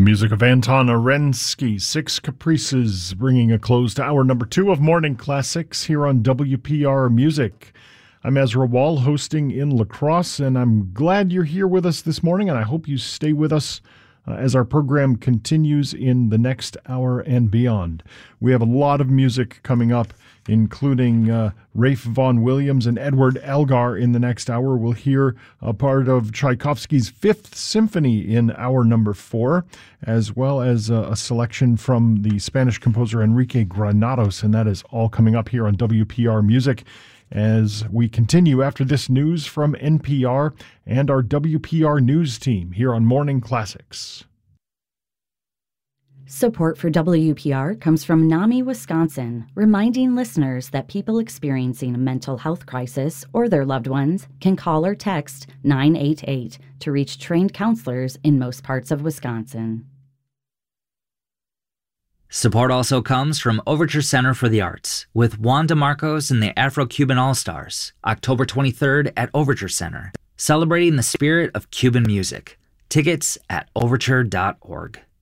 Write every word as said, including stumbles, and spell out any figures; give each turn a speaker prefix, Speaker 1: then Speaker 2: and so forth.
Speaker 1: music of Anton Arensky, Six Caprices, bringing a close to hour number two of Morning Classics here on W P R Music. I'm Ezra Wall, hosting in La Crosse, and I'm glad you're here with us this morning, and I hope you stay with us uh, as our program continues in the next hour and beyond. We have a lot of music coming up, including uh, Rafe Vaughan Williams and Edward Elgar in the next hour. We'll hear a part of Tchaikovsky's Fifth Symphony in hour number four, as well as a, a selection from the Spanish composer Enrique Granados, and that is all coming up here on W P R Music as we continue after this news from N P R and our W P R News team here on Morning Classics.
Speaker 2: Support for W P R comes from NAMI, Wisconsin, reminding listeners that people experiencing a mental health crisis or their loved ones can call or text nine eight eight to reach trained counselors in most parts of Wisconsin.
Speaker 3: Support also comes from Overture Center for the Arts with Juan DeMarcos and the Afro-Cuban All-Stars, October twenty-third at Overture Center, celebrating the spirit of Cuban music. Tickets at overture dot org.